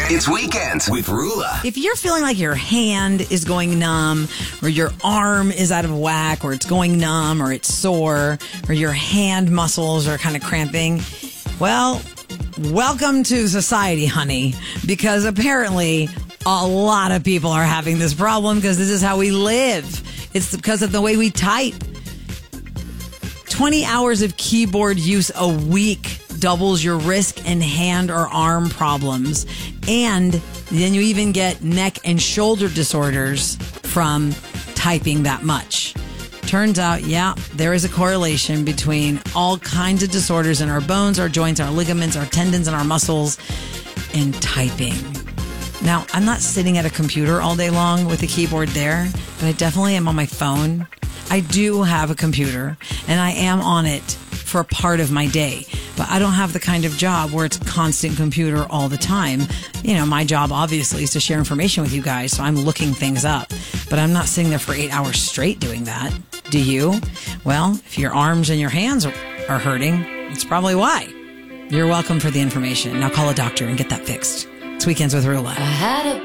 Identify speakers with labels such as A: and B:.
A: It's Weekends with Rula.
B: If you're feeling like your hand is going numb, or your arm is out of whack, or it's going numb, or it's sore, or your hand muscles are kind of cramping, well, welcome to society, honey, because apparently a lot of people are having this problem because this is how we live. It's because of the way we type. 20 hours of keyboard use a week doubles your wrist and hand or arm problems. And then you even get neck and shoulder disorders from typing that much. Turns out, yeah, there is a correlation between all kinds of disorders in our bones, our joints, our ligaments, our tendons, and our muscles, and typing. Now, I'm not sitting at a computer all day long with a keyboard there, but I definitely am on my phone. I do have a computer, and I am on it for a part of my day. But I don't have the kind of job where it's constant computer all the time. You know, my job obviously is to share information with you guys, so I'm looking things up. But I'm not sitting there for 8 hours straight doing that. Do you? Well, if your arms and your hands are hurting, it's probably why. You're welcome for the information. Now call a doctor and get that fixed. It's Weekends with Rula.
C: I had a